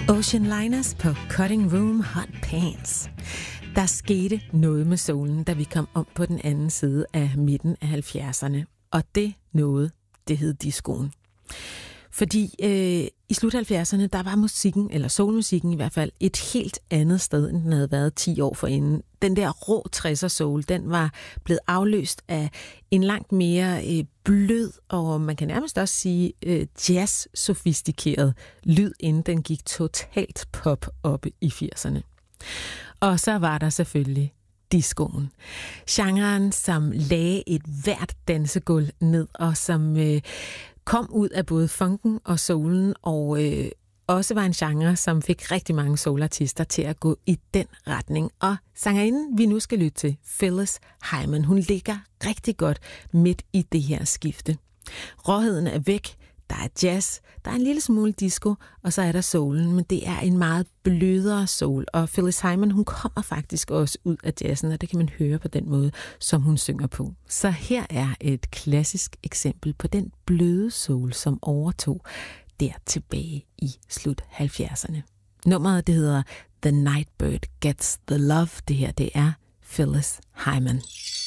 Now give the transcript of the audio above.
Ocean Liners på Cutting Room Hot Pants. Der skete noget med solen, da vi kom om på den anden side af midten af 70'erne. Og det noget, det hed discoen. Fordi i slut 70'erne, der var musikken, eller soulmusikken i hvert fald, et helt andet sted, end den havde været 10 år forinden. Den der rå 60'er soul, den var blevet afløst af en langt mere blød, og man kan nærmest også sige jazz-sofistikeret lyd, inden den gik totalt pop oppe i 80'erne. Og så var der selvfølgelig discoen. Genren, som lagde et hvert dansegulv ned, og som kom ud af både funken og soulen, og også var en genre, som fik rigtig mange soulartister til at gå i den retning. Og sangerinden, vi nu skal lytte til, Phyllis Hyman, hun ligger rigtig godt midt i det her skifte. Råheden er væk, der er jazz, der er en lille smule disco, og så er der soulen, men det er en meget blødere soul. Og Phyllis Hyman, hun kommer faktisk også ud af jazzen, og det kan man høre på den måde, som hun synger på. Så her er et klassisk eksempel på den bløde soul, som overtog der tilbage i slut 70'erne. Nummeret, det hedder The Nightbird Gets the Love. Det her, det er Phyllis Hyman.